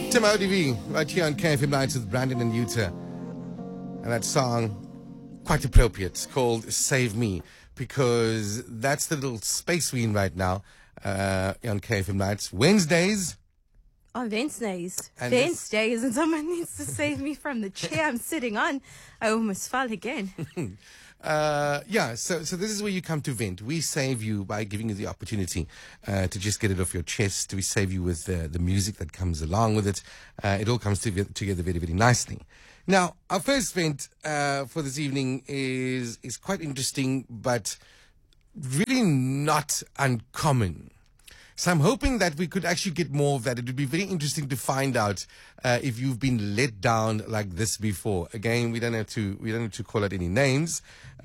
Tim ODV, right here on KFM Nights with Brandon and Utah. And that song, quite appropriate, called Save Me, because that's the little space we're in right now on KFM Nights. Wednesdays. On Wednesdays. And Wednesdays, and someone needs to save me from the chair I'm sitting on. I almost fell again. So this is where you come to vent. We save you by giving you the opportunity to just get it off your chest. We save you with the music that comes along with it. It all comes together very, very nicely. Now, our first vent for this evening is quite interesting, but really not uncommon. So I'm hoping that we could actually get more of that. It would be very interesting to find out if you've been let down like this before. Again, we don't have to call out any names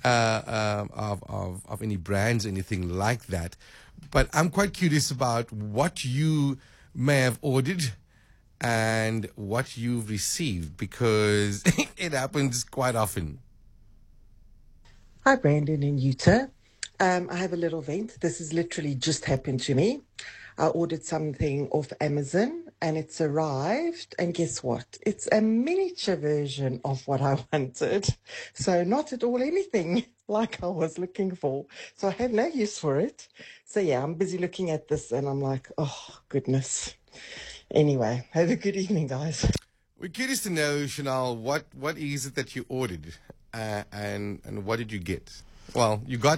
of any brands, anything like that. But I'm quite curious about what you may have ordered and what you've received, because it happens quite often. Hi, Brandon and Utah. I have a little vent. This has literally just happened to me. I ordered something off Amazon and it's arrived. And guess what? It's a miniature version of what I wanted. So not at all anything like I was looking for. So I have no use for it. So yeah, I'm busy looking at this and I'm like, oh, goodness. Anyway, have a good evening, guys. We're curious to know, Chanel, what is it that you ordered and what did you get? Well,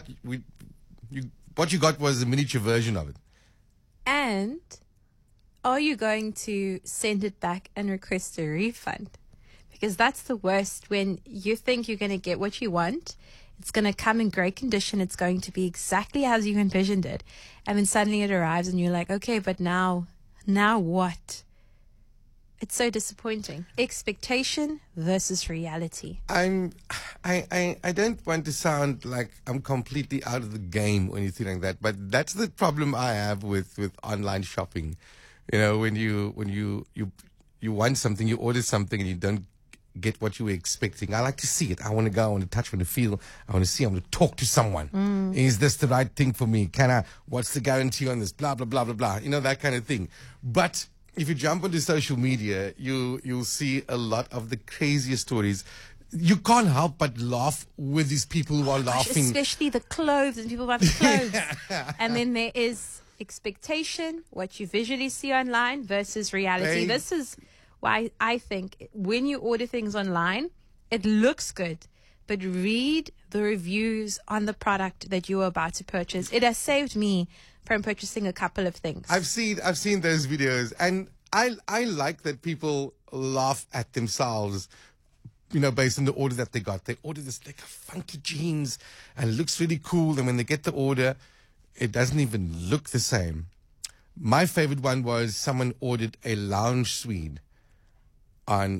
what you got was a miniature version of it. And are you going to send it back and request a refund? Because that's the worst, when you think you're going to get what you want. It's going to come in great condition. It's going to be exactly as you envisioned it. And then suddenly it arrives and you're like, okay, but now what? It's so disappointing. Expectation versus reality. I don't want to sound like I'm completely out of the game or anything like that, but that's the problem I have with online shopping. You know, when you want something, you order something and you don't get what you were expecting. I like to see it. I want to go, I want to touch, I want to feel, I want to see, I want to talk to someone. Is this the right thing for me? What's the guarantee on this? Blah, blah, blah, blah, blah. You know, that kind of thing. But if you jump onto social media, you'll see a lot of the craziest stories. You can't help but laugh with these people who are laughing. Especially the clothes and people about the clothes. And then there is expectation, what you visually see online versus reality. This is why I think when you order things online, it looks good, but read the reviews on the product that you are about to purchase. It has saved me from purchasing a couple of things. I've seen those videos, and I like that people laugh at themselves, you know, based on the order that they got. They ordered this like funky jeans and it looks really cool, and when they get the order, it doesn't even look the same. My favorite one was someone ordered a lounge suite on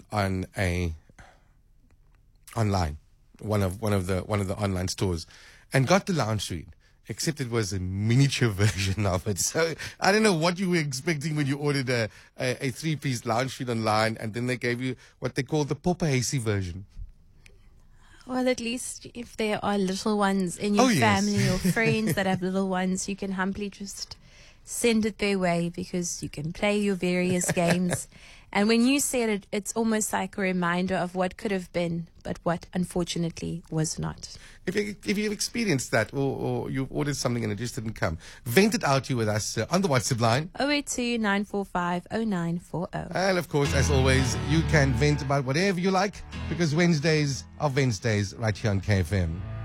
online, one of the online stores, and got the lounge suite, except it was a miniature version of it. So I don't know what you were expecting when you ordered a three-piece lounge suite online, and then they gave you what they call the Popeyesi version. Well, at least if there are little ones in your family or friends that have little ones, you can humbly just send it their way, because you can play your various games. And when you said it, it's almost like a reminder of what could have been, but what unfortunately was not. If you've experienced that, or you've ordered something and it just didn't come, vent it out to you with us on the WhatsApp line. 082 945 0940. And of course, as always, you can vent about whatever you like, because Wednesdays are Wednesdays right here on KFM.